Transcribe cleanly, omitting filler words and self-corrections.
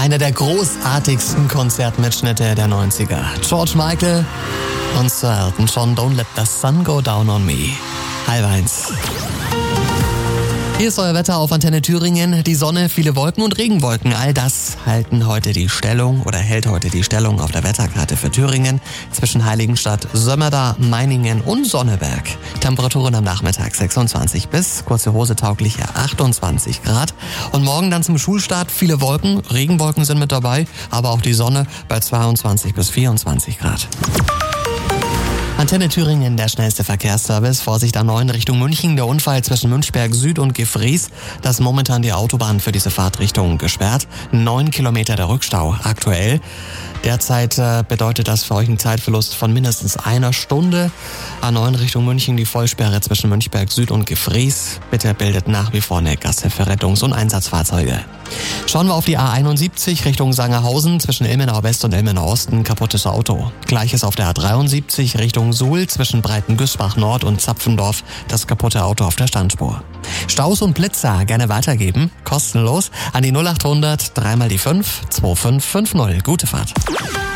Einer der großartigsten Konzertmitschnitte der 90er. George Michael und Sir Elton John, Don't Let the Sun Go Down on Me. 1:30. Hier ist euer Wetter auf Antenne Thüringen. Die Sonne, viele Wolken und Regenwolken. All das hält heute die Stellung auf der Wetterkarte für Thüringen zwischen Heiligenstadt, Sömmerda, Meiningen und Sonneberg. Temperaturen am Nachmittag 26 bis kurze Hose taugliche 28 Grad. Und morgen dann zum Schulstart viele Wolken. Regenwolken sind mit dabei, aber auch die Sonne bei 22 bis 24 Grad. Antenne Thüringen, der schnellste Verkehrsservice. Vorsicht A9 Richtung München. Der Unfall zwischen Münchberg Süd und Gefries. Das ist momentan die Autobahn für diese Fahrtrichtung gesperrt. 9 Kilometer der Rückstau aktuell. Derzeit bedeutet das für euch einen Zeitverlust von mindestens einer Stunde. A9 Richtung München, die Vollsperre zwischen Münchberg Süd und Gefries. Bitte bildet nach wie vor eine Gasse für Rettungs- und Einsatzfahrzeuge. Schauen wir auf die A71 Richtung Sangerhausen zwischen Ilmenau West und Ilmenau Osten. Kaputtes Auto. Gleiches auf der A73 Richtung Suhl zwischen Breitengüßbach Nord und Zapfendorf. Das kaputte Auto auf der Standspur. Staus und Blitzer gerne weitergeben. Kostenlos an die 0800 3 mal die 5 2550. Gute Fahrt.